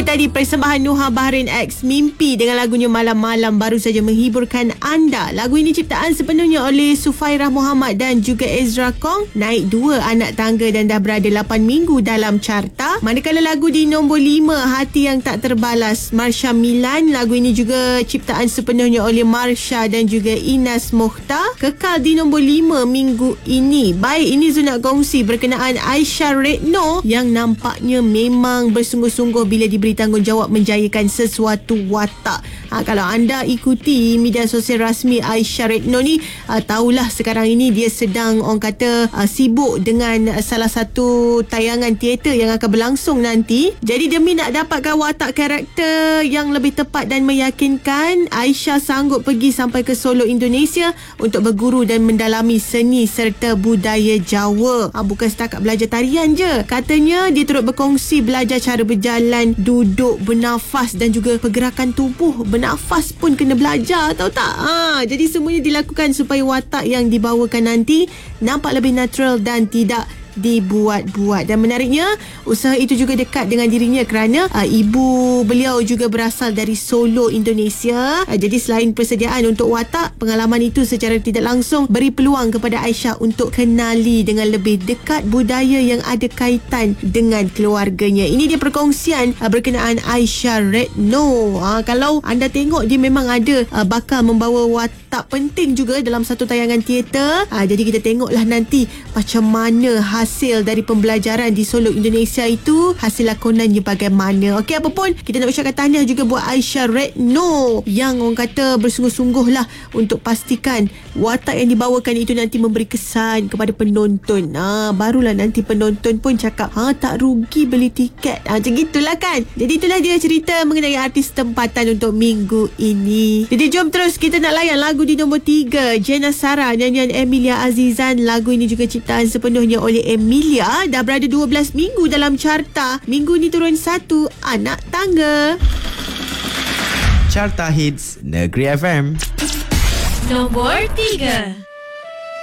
tadi persembahan Nuha Bahrain X Mimpi dengan lagunya Malam-Malam baru saja menghiburkan anda. Lagu ini ciptaan sepenuhnya oleh Sufairah Muhammad dan juga Ezra Kong. Naik 2 anak tangga dan dah berada 8 minggu dalam carta. Manakala lagu di nombor 5 Hati Yang Tak Terbalas Marsha Milan. Lagu ini juga ciptaan sepenuhnya oleh Marsha dan juga Inas Mokhtar. Kekal di nombor 5 minggu ini. Baik, ini Zul nak kongsi berkenaan Aisyah Retno yang nampaknya memang bersungguh-sungguh bila diberi tanggungjawab menjayakan sesuatu watak. Kalau anda ikuti media sosial rasmi Aisyah Retno ni, tahulah sekarang ini dia sedang orang kata sibuk dengan salah satu tayangan teater yang akan berlangsung nanti. Jadi demi nak dapatkan watak karakter yang lebih tepat dan meyakinkan, Aisyah sanggup pergi sampai ke Solo, Indonesia untuk berguru dan mendalami seni serta budaya Jawa. Bukan setakat belajar tarian je. Katanya dia turut berkongsi belajar cara berjalan, duduk, bernafas dan juga pergerakan tubuh. Bernafas pun kena belajar, tahu tak? Jadi semuanya dilakukan supaya watak yang dibawakan nanti nampak lebih natural dan tidak dibuat-buat. Dan menariknya, usaha itu juga dekat dengan dirinya kerana ibu beliau juga berasal dari Solo, Indonesia. Jadi selain persediaan untuk watak, pengalaman itu secara tidak langsung beri peluang kepada Aisyah untuk kenali dengan lebih dekat budaya yang ada kaitan dengan keluarganya. Ini dia perkongsian berkenaan Aisyah Retno. Kalau anda tengok, dia memang ada bakal membawa watak penting juga dalam satu tayangan teater. Jadi kita tengoklah nanti macam mana hasil dari pembelajaran di Solo, Indonesia itu, hasil lakonannya bagaimana. Okey, apa pun, kita nak ucapkan tahniah juga buat Aisyah Retno yang orang kata bersungguh-sungguh lah untuk pastikan watak yang dibawakan itu nanti memberi kesan kepada penonton. Barulah nanti penonton pun cakap, tak rugi beli tiket. Macam gitulah kan. Jadi itulah dia cerita mengenai artis tempatan untuk minggu ini. Jadi jom terus kita nak layan lagu di nombor 3, Jenna Sarah, nyanyian Emilia Azizan. Lagu ini juga ciptaan sepenuhnya oleh Emilia. Dah berada 12 minggu dalam carta. Minggu ni turun 1, Anak Tangga. Carta Hits Negeri FM. Nombor 3.